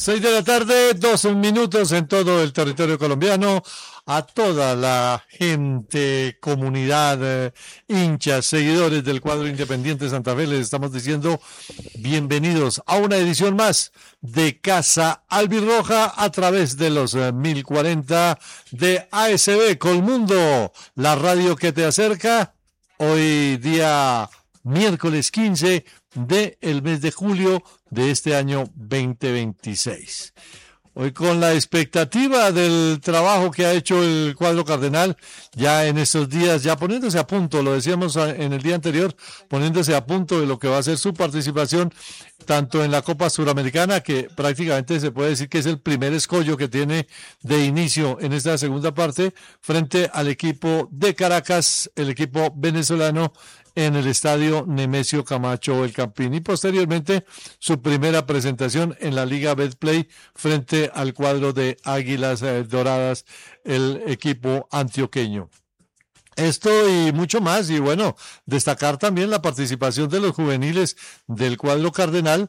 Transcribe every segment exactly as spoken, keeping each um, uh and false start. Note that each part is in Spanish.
Seis de la tarde, dos minutos en todo el territorio colombiano. A toda la gente, comunidad, eh, hinchas, seguidores del cuadro Independiente Santa Fe, les estamos diciendo bienvenidos a una edición más de Casa Albirroja a través de los eh, mil cuarenta de A S B Colmundo, la radio que te acerca. Hoy día miércoles quince del mes de julio de este año veinte veintiséis. Hoy con la expectativa del trabajo que ha hecho el cuadro cardenal ya en estos días, ya poniéndose a punto, lo decíamos en el día anterior, poniéndose a punto de lo que va a ser su participación tanto en la Copa Suramericana, que prácticamente se puede decir que es el primer escollo que tiene de inicio en esta segunda parte, frente al equipo de Caracas, el equipo venezolano, en el estadio Nemesio Camacho El Campín, y posteriormente su primera presentación en la Liga Betplay frente al cuadro de Águilas eh, Doradas, el equipo antioqueño. Esto y mucho más, y bueno, destacar también la participación de los juveniles del cuadro cardenal,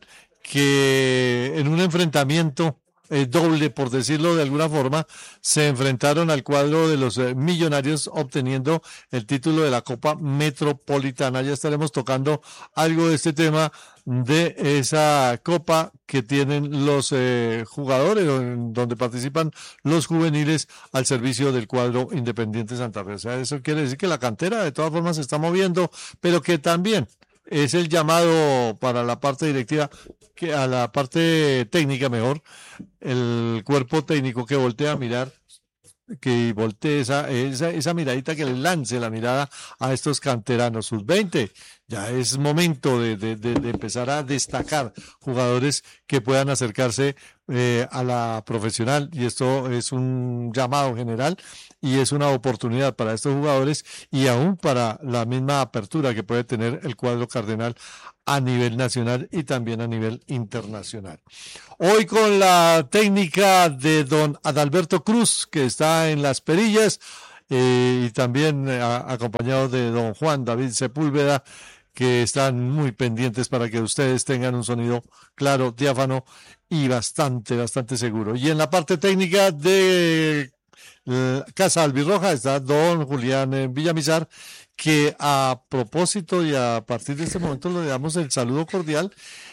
que en un enfrentamiento Eh, doble, por decirlo de alguna forma, se enfrentaron al cuadro de los eh, Millonarios, obteniendo el título de la Copa Metropolitana. Ya estaremos tocando algo de este tema, de esa copa que tienen los eh, jugadores, donde participan los juveniles al servicio del cuadro Independiente Santa Fe. O sea, eso quiere decir que la cantera de todas formas se está moviendo, pero que también es el llamado para la parte directiva, que a la parte técnica mejor, el cuerpo técnico que voltea a mirar, que voltee esa, esa, esa miradita, que le lance la mirada a estos canteranos sub veinte. Ya es momento de, de, de, de empezar a destacar jugadores que puedan acercarse eh, a la profesional, y esto es un llamado general y es una oportunidad para estos jugadores y aún para la misma apertura que puede tener el cuadro cardenal a nivel nacional y también a nivel internacional. Hoy con la técnica de don Adalberto Cruz, que está en Las Perillas, eh, y también eh, acompañado de don Juan David Sepúlveda, que están muy pendientes para que ustedes tengan un sonido claro, diáfano y bastante, bastante seguro. Y en la parte técnica de eh, Casa Albirroja está don Julián eh, Villamizar, que a propósito y a partir de este momento le damos el saludo cordial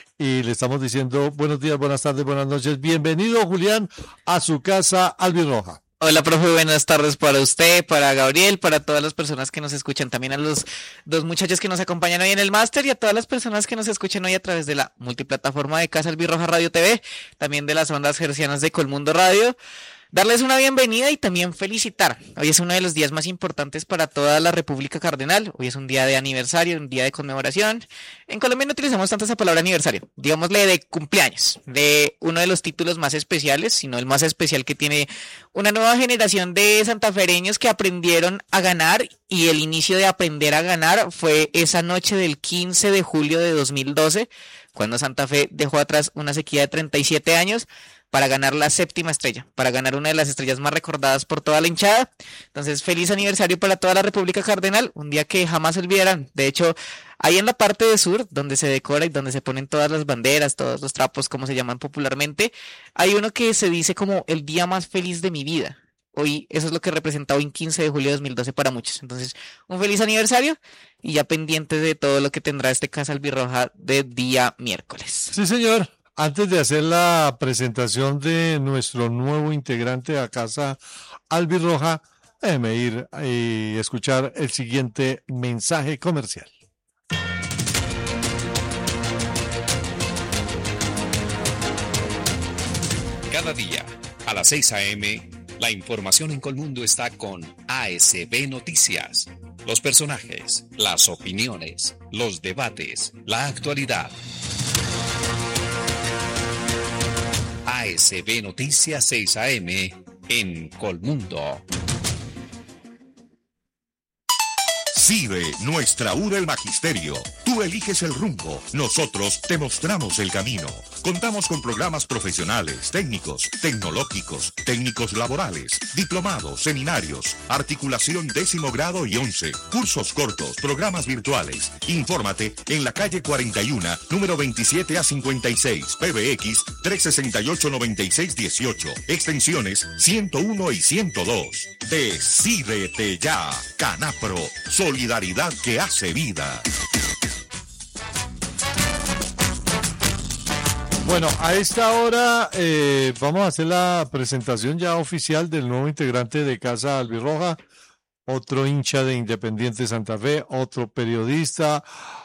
y le estamos diciendo buenos días, buenas tardes, buenas noches. Bienvenido, Julián, a su Casa Albirroja. Hola, profe, buenas tardes para usted, para Gabriel, para todas las personas que nos escuchan, también a los dos muchachos que nos acompañan hoy en el máster y a todas las personas que nos escuchan hoy a través de la multiplataforma de Casa Albirroja Radio T V, también de las ondas hercianas de Colmundo Radio. Darles una bienvenida y también felicitar. Hoy es uno de los días más importantes para toda la República Cardenal. Hoy es un día de aniversario, un día de conmemoración. En Colombia no utilizamos tanto esa palabra aniversario, digámosle de cumpleaños, de uno de los títulos más especiales, sino el más especial que tiene una nueva generación de santafereños que aprendieron a ganar, y el inicio de aprender a ganar fue esa noche del quince de julio de dos mil doce, cuando Santa Fe dejó atrás una sequía de treinta y siete años para ganar la séptima estrella, para ganar una de las estrellas más recordadas por toda la hinchada. Entonces, feliz aniversario para toda la República Cardenal, un día que jamás olvidarán. De hecho, ahí en la parte de sur, donde se decora y donde se ponen todas las banderas, todos los trapos, como se llaman popularmente, hay uno que se dice como el día más feliz de mi vida. Hoy eso es lo que representa hoy quince de julio de dos mil doce para muchos. Entonces, un feliz aniversario y ya pendientes de todo lo que tendrá este Casa Albirroja de día miércoles. Sí, señor. Antes de hacer la presentación de nuestro nuevo integrante a Casa Albirroja, déjeme ir y escuchar el siguiente mensaje comercial. Cada día, a las seis a eme, la información en Colmundo está con A S B Noticias. Los personajes, las opiniones, los debates, la actualidad. A S B Noticias seis a eme en Colmundo. Sigue nuestra U del Magisterio. Tú eliges el rumbo, nosotros te mostramos el camino. Contamos con programas profesionales, técnicos, tecnológicos, técnicos laborales, diplomados, seminarios, articulación décimo grado y once, cursos cortos, programas virtuales. Infórmate en la calle cuarenta y uno, número veintisiete a cincuenta y seis, P B X tres seis ocho, nueve seis uno ocho, extensiones ciento uno y ciento dos. Decídete ya, Canapro, solidaridad que hace vida. Bueno, a esta hora eh, vamos a hacer la presentación ya oficial del nuevo integrante de Casa Albirroja, otro hincha de Independiente Santa Fe, otro periodista,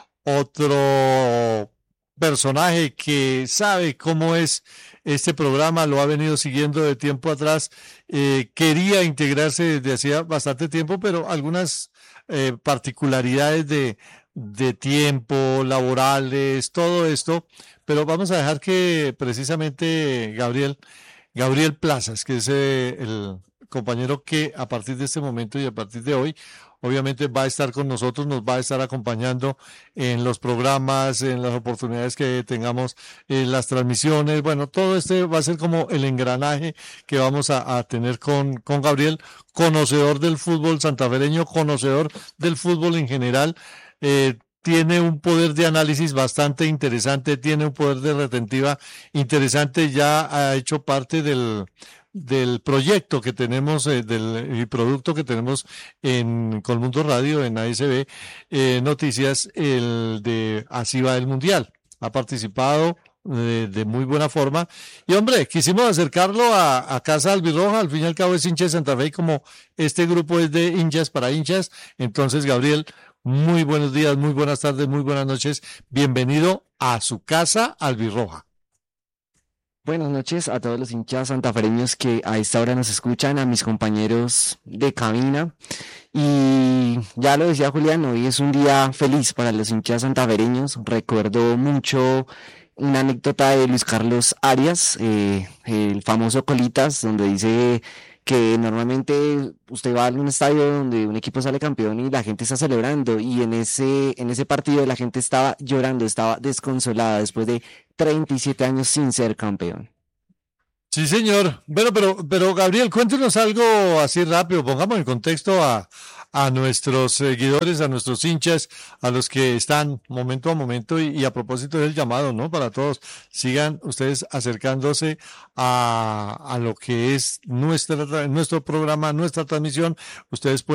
otro personaje que sabe cómo es este programa, lo ha venido siguiendo de tiempo atrás, eh, quería integrarse desde hacía bastante tiempo, pero algunas eh, particularidades de, de tiempo, laborales, todo esto, pero vamos a dejar que precisamente Gabriel, Gabriel Plazas, que es eh, el compañero que a partir de este momento y a partir de hoy, obviamente va a estar con nosotros, nos va a estar acompañando en los programas, en las oportunidades que tengamos, en las transmisiones, bueno, todo este va a ser como el engranaje que vamos a, a tener con, con Gabriel, conocedor del fútbol santafereño, conocedor del fútbol en general, eh, tiene un poder de análisis bastante interesante, tiene un poder de retentiva interesante, ya ha hecho parte del, del proyecto que tenemos, eh, del el producto que tenemos en Colmundo Radio, en A S B eh, Noticias, el de Así va el Mundial. Ha participado de, de muy buena forma. Y hombre, quisimos acercarlo a, a Casa Albirroja, al fin y al cabo es hincha de Santa Fe, y como este grupo es de hinchas para hinchas, entonces Gabriel, muy buenos días, muy buenas tardes, muy buenas noches. Bienvenido a su Casa Albirroja. Buenas noches a todos los hinchas santafereños que a esta hora nos escuchan, a mis compañeros de cabina. Y ya lo decía Julián, hoy es un día feliz para los hinchas santafereños. Recuerdo mucho una anécdota de Luis Carlos Arias, eh, el famoso Colitas, donde dice que normalmente usted va a un estadio donde un equipo sale campeón y la gente está celebrando, y en ese en ese partido la gente estaba llorando, estaba desconsolada después de treinta y siete años sin ser campeón. Sí, señor. Bueno, pero, pero Gabriel, cuéntenos algo así rápido, pongamos en contexto a, a nuestros seguidores, a nuestros hinchas, a los que están momento a momento, y, y a propósito del llamado, ¿no? Para todos, sigan ustedes acercándose a, a lo que es nuestra, nuestro programa, nuestra transmisión. Ustedes pueden